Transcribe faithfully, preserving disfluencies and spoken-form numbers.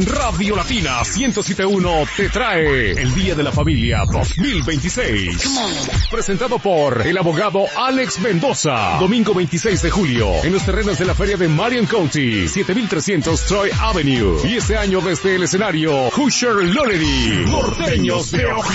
Radio Latina ciento siete punto uno te trae el Día de la Familia dos mil veintiséis. Presentado por el abogado Alex Mendoza. Domingo veintiséis de julio, en los terrenos de la feria de Marion County, siete mil trescientos Troy Avenue. Y este año desde el escenario, Usher Lonery, Norteños de Ojinaga.